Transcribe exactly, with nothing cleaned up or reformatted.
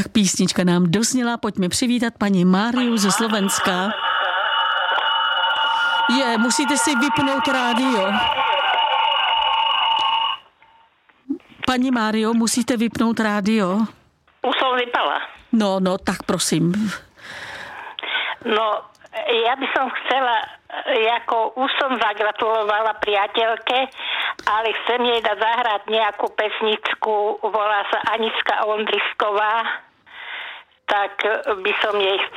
Tak písnička nám dosněla, pojďme přivítat paní Máriu ze Slovenska. Je, musíte si vypnout rádio. Paní Mário, musíte vypnout rádio. Už som vypala. No, no, tak prosím. No, ja by som chcela, ako už som zagratulovala priateľke, ale chcem jej dať zahrať nejakú pesničku, volá sa Anička Ondrisková, tak by som jej chcela